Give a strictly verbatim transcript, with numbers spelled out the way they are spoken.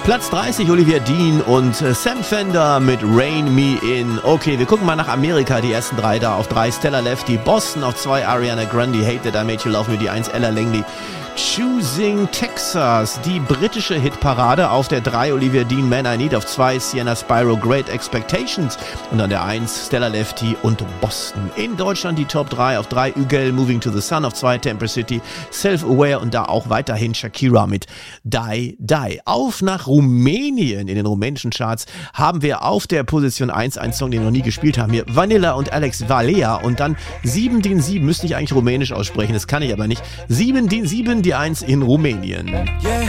Platz dreißig, Olivia Dean und Sam Fender mit Rain Me In. Okay, wir gucken mal nach Amerika. Die ersten drei da auf drei, Stella Lefty. Boston auf zwei, Ariana Grande. Hate That I Made You Love Me. Die eins, Ella Langley. Choosing Texas, die britische Hitparade. Auf der drei, Olivia Dean, Man I Need. Auf zwei, Sienna Spyro, Great Expectations. Und an der eins, Stella Lefty und Boston. In Deutschland die Top drei. Auf drei, Ügel, Moving to the Sun. Auf zwei, Temper City, Self-Aware. Und da auch weiterhin Shakira mit Die, Die. Auf nach Rumänien. In den rumänischen Charts haben wir auf der Position eins einen Song, den wir noch nie gespielt haben. Hier Vanilla und Alex Valea. Und dann sieben den sieben. Müsste ich eigentlich rumänisch aussprechen. Das kann ich aber nicht. sieben den sieben. Die eins in Rumänien.